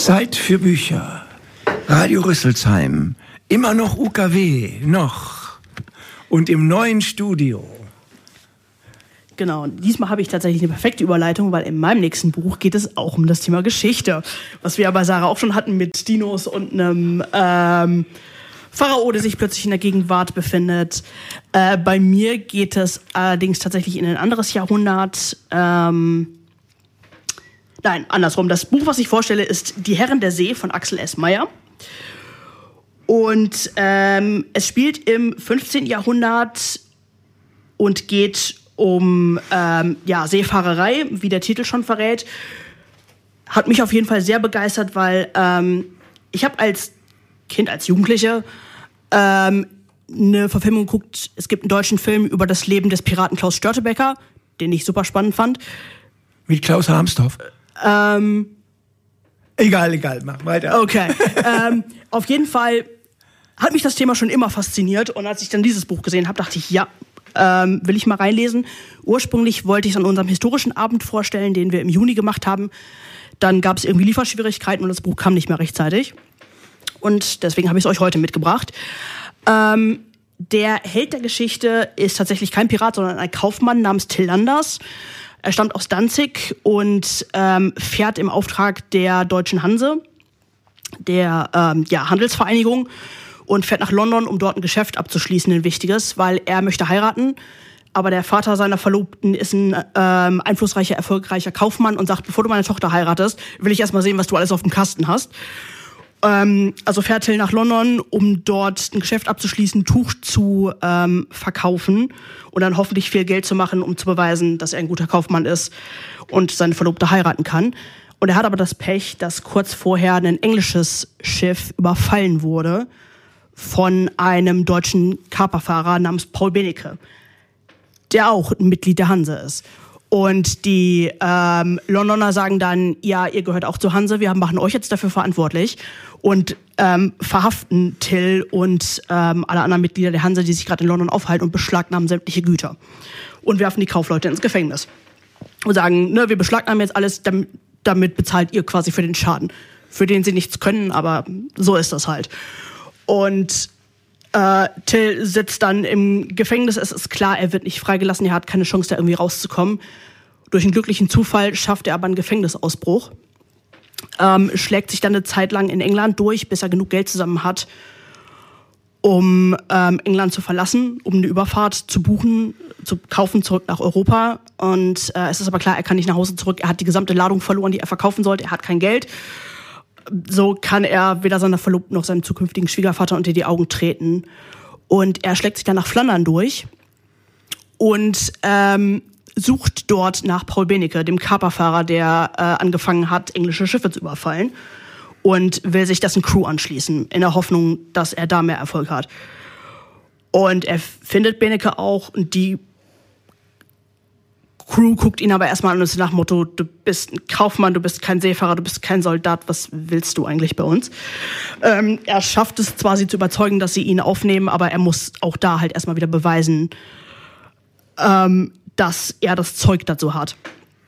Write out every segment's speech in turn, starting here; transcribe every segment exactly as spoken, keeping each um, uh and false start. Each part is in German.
Zeit für Bücher. Radio Rüsselsheim. Immer noch U K W. Noch. Und im neuen Studio. Genau, und diesmal habe ich tatsächlich eine perfekte Überleitung, weil in meinem nächsten Buch geht es auch um das Thema Geschichte. Was wir ja bei Sarah auch schon hatten mit Dinos und einem ähm, Pharao, der sich plötzlich in der Gegenwart befindet. Äh, bei mir geht es allerdings tatsächlich in ein anderes Jahrhundert. Ähm, nein, andersrum. Das Buch, was ich vorstelle, ist Die Herren der See von Axel S. Meyer. Und ähm, es spielt im fünfzehnten Jahrhundert und geht um ähm, ja, Seefahrerei, wie der Titel schon verrät. Hat mich auf jeden Fall sehr begeistert, weil ähm, ich habe als Kind, als Jugendliche ähm, eine Verfilmung geguckt. Es gibt einen deutschen Film über das Leben des Piraten Klaus Störtebeker, den ich super spannend fand. Mit Klaus Harmstorff? Ähm, egal, egal, mach weiter. Okay. ähm, auf jeden Fall hat mich das Thema schon immer fasziniert. Und als ich dann dieses Buch gesehen habe, dachte ich, ja, Ähm, will ich mal reinlesen. Ursprünglich wollte ich es an unserem historischen Abend vorstellen, den wir im Juni gemacht haben. Dann gab es irgendwie Lieferschwierigkeiten und das Buch kam nicht mehr rechtzeitig. Und deswegen habe ich es euch heute mitgebracht. Ähm, der Held der Geschichte ist tatsächlich kein Pirat, sondern ein Kaufmann namens Till Landers. Er stammt aus Danzig und ähm, fährt im Auftrag der Deutschen Hanse, der ähm, ja, Handelsvereinigung, und fährt nach London, um dort ein Geschäft abzuschließen, ein wichtiges, weil er möchte heiraten. Aber der Vater seiner Verlobten ist ein ähm, einflussreicher, erfolgreicher Kaufmann und sagt, bevor du meine Tochter heiratest, will ich erst mal sehen, was du alles auf dem Kasten hast. Ähm, also fährt Till nach London, um dort ein Geschäft abzuschließen, Tuch zu ähm, verkaufen und dann hoffentlich viel Geld zu machen, um zu beweisen, dass er ein guter Kaufmann ist und seine Verlobte heiraten kann. Und er hat aber das Pech, dass kurz vorher ein englisches Schiff überfallen wurde von einem deutschen Kaperfahrer namens Paul Benecke, der auch ein Mitglied der Hanse ist. Und die ähm, Londoner sagen dann, ja, ihr gehört auch zur Hanse, wir machen euch jetzt dafür verantwortlich und ähm, verhaften Till und ähm, alle anderen Mitglieder der Hanse, die sich gerade in London aufhalten, und beschlagnahmen sämtliche Güter und werfen die Kaufleute ins Gefängnis und sagen, ne, wir beschlagnahmen jetzt alles, damit, damit bezahlt ihr quasi für den Schaden, für den sie nichts können, aber so ist das halt. Und äh, Till sitzt dann im Gefängnis. Es ist klar, er wird nicht freigelassen. Er hat keine Chance, da irgendwie rauszukommen. Durch einen glücklichen Zufall schafft er aber einen Gefängnisausbruch. Ähm, schlägt sich dann eine Zeit lang in England durch, bis er genug Geld zusammen hat, um ähm, England zu verlassen, um eine Überfahrt zu buchen, zu kaufen, zurück nach Europa. Und äh, es ist aber klar, er kann nicht nach Hause zurück. Er hat die gesamte Ladung verloren, die er verkaufen sollte. Er hat kein Geld. So kann er weder seiner Verlobten noch seinem zukünftigen Schwiegervater unter die Augen treten. Und er schlägt sich dann nach Flandern durch und ähm, sucht dort nach Paul Benecke, dem Kaperfahrer, der äh, angefangen hat, englische Schiffe zu überfallen, und will sich dessen Crew anschließen, in der Hoffnung, dass er da mehr Erfolg hat. Und er findet Benecke auch, und die Crew guckt ihn aber erstmal an und ist nach dem Motto, du bist ein Kaufmann, du bist kein Seefahrer, du bist kein Soldat, was willst du eigentlich bei uns? Ähm, er schafft es zwar, sie zu überzeugen, dass sie ihn aufnehmen, aber er muss auch da halt erstmal wieder beweisen, ähm, dass er das Zeug dazu hat.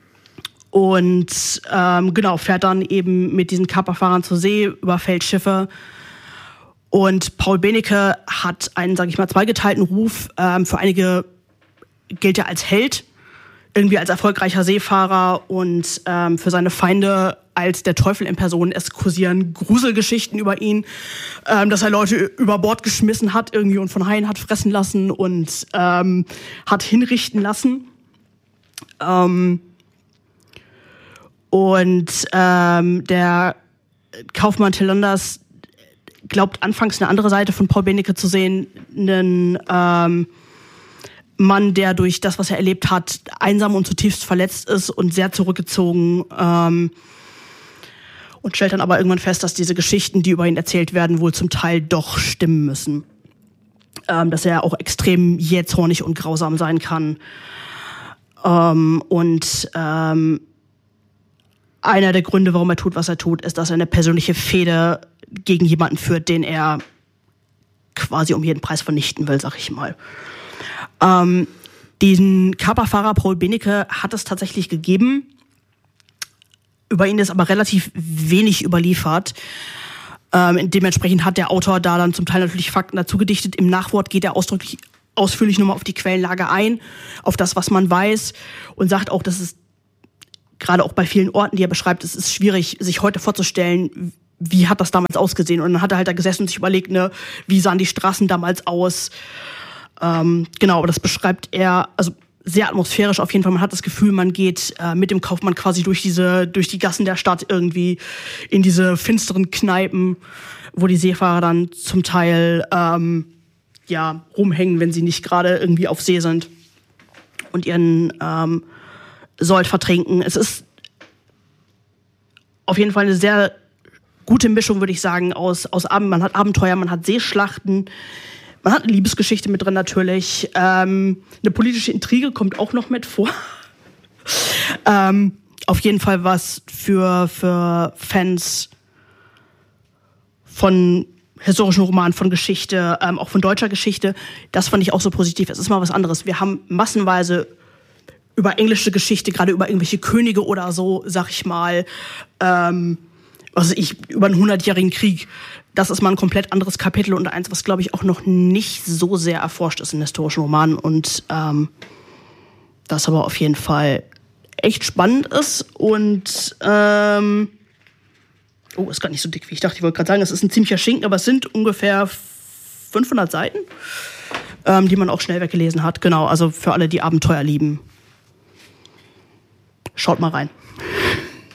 Und ähm, genau, fährt dann eben mit diesen Kaperfahrern zur See, überfällt Schiffe. Und Paul Benecke hat einen, sag ich mal, zweigeteilten Ruf. Ähm, für einige gilt er als Held, irgendwie als erfolgreicher Seefahrer, und ähm, für seine Feinde als der Teufel in Person. Es kursieren Gruselgeschichten über ihn, ähm, dass er Leute über Bord geschmissen hat irgendwie und von Haien hat fressen lassen und ähm, hat hinrichten lassen. Ähm, und ähm, der Kaufmann Till Landers glaubt anfangs eine andere Seite von Paul Benecke zu sehen, einen ähm, Mann, der durch das, was er erlebt hat, einsam und zutiefst verletzt ist und sehr zurückgezogen, ähm, und stellt dann aber irgendwann fest, dass diese Geschichten, die über ihn erzählt werden, wohl zum Teil doch stimmen müssen. Ähm, dass er auch extrem jähzornig und grausam sein kann. Ähm, und ähm, einer der Gründe, warum er tut, was er tut, ist, dass er eine persönliche Fehde gegen jemanden führt, den er quasi um jeden Preis vernichten will, sag ich mal. Ähm, diesen Kaperfahrer Paul Benecke hat es tatsächlich gegeben. über ihn ist aber relativ wenig überliefert. Ähm, dementsprechend hat der Autor da dann zum Teil natürlich Fakten dazu gedichtet. Im Nachwort geht er ausdrücklich ausführlich nochmal auf die Quellenlage ein, auf das, was man weiß, und sagt auch, dass es gerade auch bei vielen Orten, die er beschreibt, es ist schwierig, sich heute vorzustellen, wie hat das damals ausgesehen. Und dann hat er halt da gesessen und sich überlegt, ne, wie sahen die Straßen damals aus. Ähm, genau, aber das beschreibt er, also sehr atmosphärisch auf jeden Fall. Man hat das Gefühl, man geht äh, mit dem Kaufmann quasi durch diese, durch die Gassen der Stadt irgendwie in diese finsteren Kneipen, wo die Seefahrer dann zum Teil ähm, ja rumhängen, wenn sie nicht gerade irgendwie auf See sind und ihren ähm, Sold vertrinken. Es ist auf jeden Fall eine sehr gute Mischung, würde ich sagen, aus, aus Abend. Man hat Abenteuer, man hat Seeschlachten, man hat eine Liebesgeschichte mit drin natürlich. Ähm, eine politische Intrige kommt auch noch mit vor. ähm, auf jeden Fall was für, für Fans von historischen Romanen, von Geschichte, ähm, auch von deutscher Geschichte. Das fand ich auch so positiv. Es ist mal was anderes. Wir haben massenweise über englische Geschichte, gerade über irgendwelche Könige oder so, sag ich mal, ähm, also ich, über einen hundertjährigen Krieg. Das ist mal ein komplett anderes Kapitel und eins, was, glaube ich, auch noch nicht so sehr erforscht ist in historischen Romanen. Und ähm, das aber auf jeden Fall echt spannend ist. Und ähm, oh, ist gar nicht so dick, wie ich dachte. Ich wollte gerade sagen, es ist ein ziemlicher Schinken, aber es sind ungefähr fünfhundert Seiten, ähm, die man auch schnell weggelesen hat. Genau, also für alle, die Abenteuer lieben. Schaut mal rein.